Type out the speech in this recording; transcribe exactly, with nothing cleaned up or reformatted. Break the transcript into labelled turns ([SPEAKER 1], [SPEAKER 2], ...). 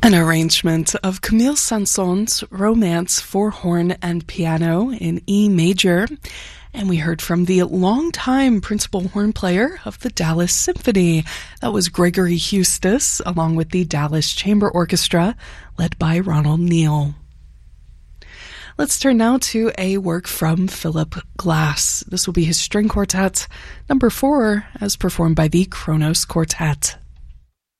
[SPEAKER 1] An arrangement of Camille Saint-Saëns' Romance for horn and piano in E major, and we heard from the longtime principal horn player of the Dallas Symphony. That was Gregory Hustis, along with the Dallas Chamber Orchestra, led by Ronald Neal. Let's turn now to a work from Philip Glass. This will be his string quartet, number four, as performed by the Kronos Quartet.